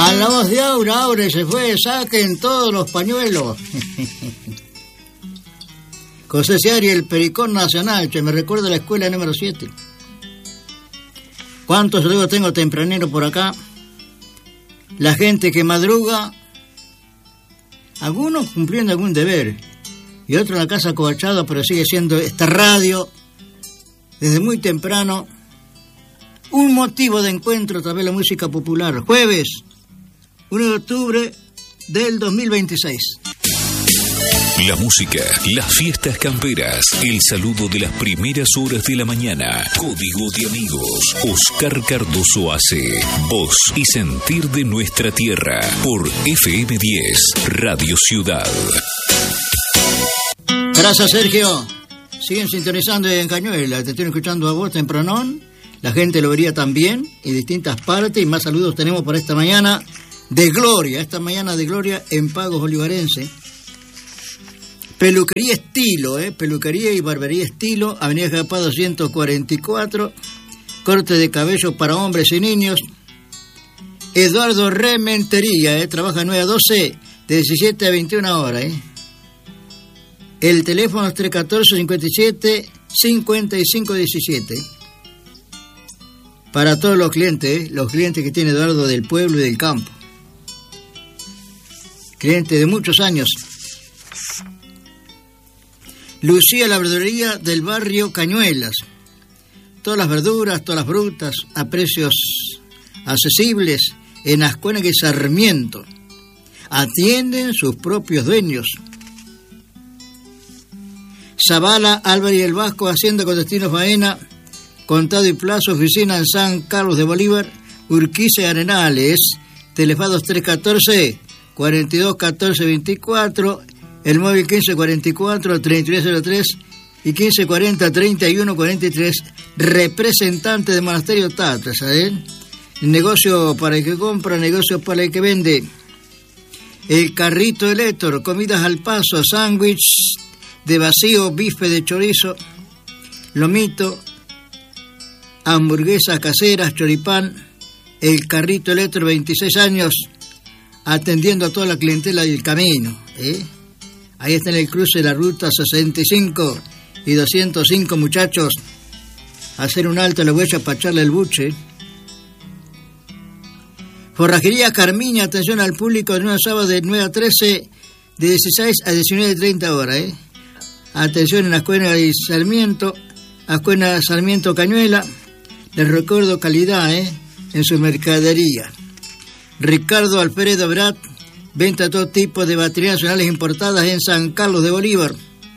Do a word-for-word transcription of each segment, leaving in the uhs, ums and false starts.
A la voz de Aura, Aura se fue, saquen todos los pañuelos. José Seari, el Pericón Nacional, que me recuerda a la escuela número siete. ¿Cuántos saludos tengo tempranero por acá? La gente que madruga, algunos cumpliendo algún deber, y otros en la casa acobachado, pero sigue siendo esta radio, desde muy temprano, un motivo de encuentro a través de la música popular. Jueves, uno de octubre del dos mil veintiséis. La música, las fiestas camperas, el saludo de las primeras horas de la mañana. Código de amigos. Oscar Cardoso hace voz y sentir de nuestra tierra por F M diez, Radio Ciudad. Gracias, Sergio. Siguen sintonizando en Cañuela. Te estoy escuchando a vos tempranón. La gente lo vería también en distintas partes. Y más saludos tenemos para esta mañana de gloria. Esta mañana de gloria en Pagos Olivarense. Peluquería Estilo, ¿eh? Peluquería y barbería Estilo, Avenida Japá doscientos cuarenta y cuatro, corte de cabello para hombres y niños. Eduardo Rementería, ¿eh? Trabaja nueve a doce, de diecisiete a veintiuna horas, ¿eh? El teléfono es tres uno cuatro, cincuenta y siete, cincuenta y cinco diecisiete. Para todos los clientes, ¿eh? Los clientes que tiene Eduardo del pueblo y del campo. Cliente de muchos años. Lucía, la verdulería del barrio Cañuelas. Todas las verduras, todas las frutas, a precios accesibles, en Ascuénaga y Sarmiento. Atienden sus propios dueños. Zavala, Álvarez y el Vasco, Hacienda con destino Faena, Contado y Plazo, oficina en San Carlos de Bolívar, Urquiza y Arenales. Telefados tres uno cuatro, cuarenta y dos, catorce veinticuatro, el móvil quince cuarenta y cuatro, treinta y tres cero tres y quince cuarenta, treinta y uno cuarenta y tres, representante de Monasterio Tatra, ¿sabes? Negocio para el que compra, negocio para el que vende. El Carrito del Héctor, comidas al paso, sándwich de vacío, bife de chorizo, lomito, hamburguesas caseras, choripán. El Carrito del Héctor, veintiséis años, atendiendo a toda la clientela del camino, ¿eh? Ahí está en el cruce de la ruta sesenta y cinco y doscientos cinco, muchachos. Hacer un alto a la huella para echarle el buche. Forrajería Carmiña, atención al público, de nueve sábados de nueve a trece, de dieciséis a diecinueve treinta horas, ¿eh? Atención en Ascuénaga y Sarmiento, Ascuénaga, Sarmiento, Cañuela. Les recuerdo calidad, ¿eh? En su mercadería. Ricardo Alfredo Brat, venta de todo tipo de baterías nacionales importadas en San Carlos de Bolívar.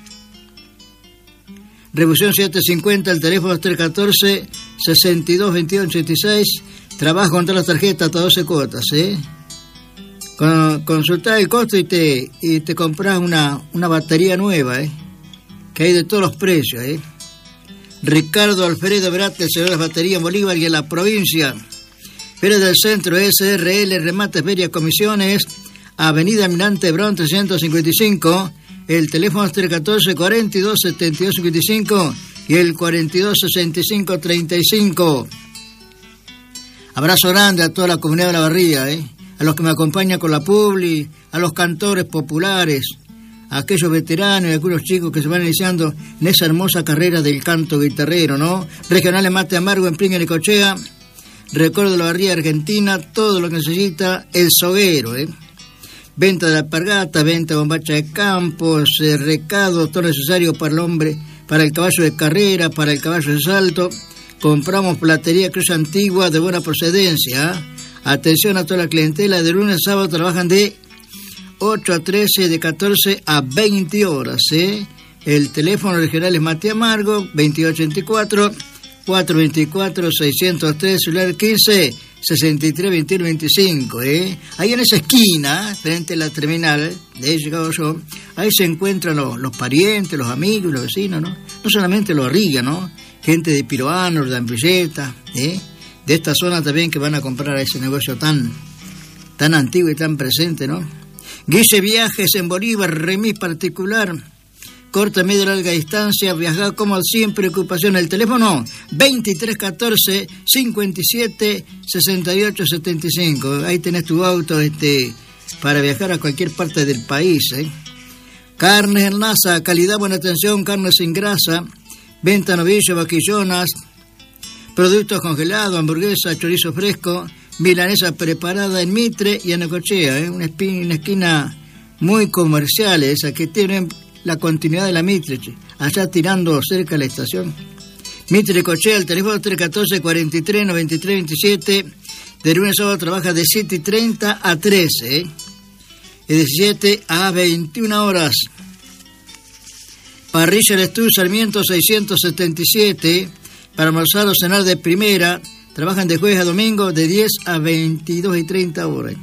Revolución setecientos cincuenta, el teléfono tres uno cuatro, sesenta y dos, veintidós, ochenta y seis. Trabaja con todas las tarjetas hasta doce cuotas, ¿eh? Con, consultá el costo y te, y te compras una, una batería nueva, ¿eh? Que hay de todos los precios, ¿eh? Ricardo Alfredo Brat, el señor de las baterías en Bolívar y en la provincia. Feria del Centro, S R L, remates, ferias, comisiones, Avenida Almirante Brown trescientos cincuenta y cinco, el teléfono es tres uno cuatro, cuarenta y dos, setenta y dos, cincuenta y cinco y el cuarenta y dos, sesenta y cinco, treinta y cinco. Abrazo grande a toda la comunidad de La Barría, ¿eh? A los que me acompañan con la publi, a los cantores populares, a aquellos veteranos y a algunos chicos que se van iniciando en esa hermosa carrera del canto guitarrero, ¿no? Regionales Mate Amargo en Plinga y Necochea, Recuerdo de La Barría Argentina, todo lo que necesita el soguero, ¿eh? Venta de alpargata, venta de bombacha de campos, eh, recado, todo necesario para el hombre, para el caballo de carrera, para el caballo de salto. Compramos platería Cruz Antigua de buena procedencia, ¿eh? Atención a toda la clientela, de lunes a sábado trabajan de ocho a trece, de catorce a veinte horas, ¿eh? El teléfono regional es Mate Amargo, veintiocho ochenta y cuatro, cuatrocientos veinticuatro, seiscientos tres, celular quince, sesenta y tres, veintiuno, veinticinco, ¿eh? Ahí en esa esquina, frente a la terminal, de ahí he llegado yo, ahí se encuentran los, los parientes, los amigos, los vecinos, ¿no? No solamente los Arriga, ¿no? Gente de Piroanos, de Ambrilleta, ¿eh? De esta zona también que van a comprar a ese negocio tan, tan antiguo y tan presente, ¿no? Guille Viajes en Bolívar, remis particular, corta, media, larga distancia, viajar como sin preocupación. El teléfono veintitrés catorce cincuenta y siete sesenta y ocho setenta y cinco. Ahí tenés tu auto este para viajar a cualquier parte del país, ¿eh? Carnes en Laza, calidad, buena atención, carnes sin grasa, venta novillo, vaquillonas, productos congelados, hamburguesa, chorizo fresco, milanesa preparada en Mitre y en Necochea, ¿eh? Una, esquina, una esquina muy comercial esa que tiene la continuidad de la Mitre, allá tirando cerca de la estación. Mitre Necochea, el teléfono tres uno cuatro, cuarenta y tres, noventa y tres veintisiete, de lunes a sábado trabaja de siete y treinta a trece, ¿eh? De diecisiete a veintiuna horas. Parrilla del Estudio Sarmiento seiscientos setenta y siete, para almorzar o cenar de primera, trabajan de jueves a domingo de diez a veintidós y treinta horas.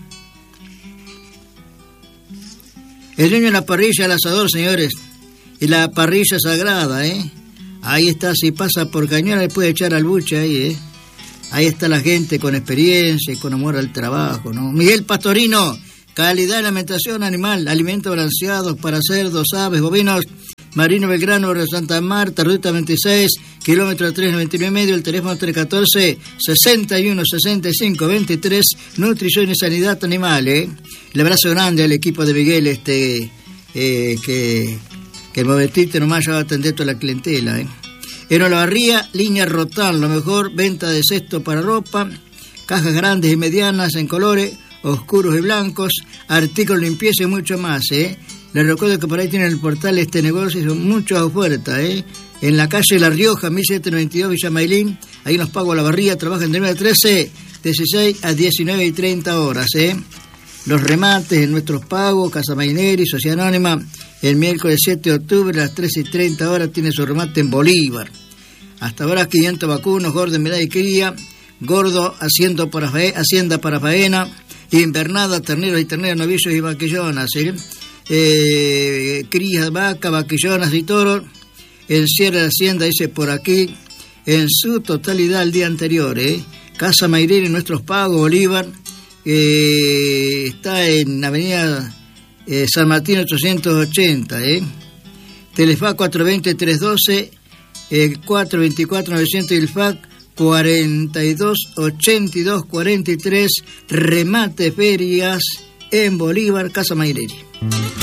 El niño en la parrilla, el asador, señores, y la parrilla sagrada, ¿eh? Ahí está, si pasa por Cañona le puede echar al buche ahí, ¿eh? Ahí está la gente con experiencia y con amor al trabajo, ¿no? Miguel Pastorino, calidad de alimentación animal, alimentos balanceados para cerdos, aves, bovinos. Marino Belgrano, Barrio Santa Marta, ruta veintiséis, kilómetro tres noventa y nueve medio, el teléfono tres uno cuatro, sesenta y uno, sesenta y cinco, veintitrés, nutrición y sanidad animal, ¿eh? El abrazo grande al equipo de Miguel, este, eh, que, que el momentito nomás ya va a atender toda la clientela, ¿eh? En Olavarría, línea Rotal, lo mejor, venta de cesto para ropa, cajas grandes y medianas en colores, oscuros y blancos, artículos de limpieza y mucho más, ¿eh? Les recuerdo que por ahí tienen el portal este negocio y son muchas ofertas, ¿eh? En la calle La Rioja, mil setecientos noventa y dos, Villa Mailín, ahí nos pago la barría, trabajan de nueve a trece, dieciséis a diecinueve y treinta horas, ¿eh? Los remates en nuestros pagos, Casa Maineri, Sociedad Anónima, el miércoles siete de octubre a las trece y treinta horas tiene su remate en Bolívar. Hasta ahora quinientos vacunos, gordo en medalla y cría, gordo haciendo para fae, hacienda para faena, invernada, terneros y terneros, novillos y vaquillonas, ¿eh? Eh, crías de vaca, vaquillonas y toros, en cierre de hacienda, dice por aquí, en su totalidad el día anterior, ¿eh? Casa Mairén en nuestros pagos, Bolívar, eh, está en Avenida eh, San Martín ochocientos ochenta, ¿eh? Telefac cuatro dos cero, tres uno dos, eh, cuatro dos cuatro, novecientos y el F A C cuarenta y dos, ochenta y dos, cuarenta y tres, remate ferias en Bolívar, Casa Mairén.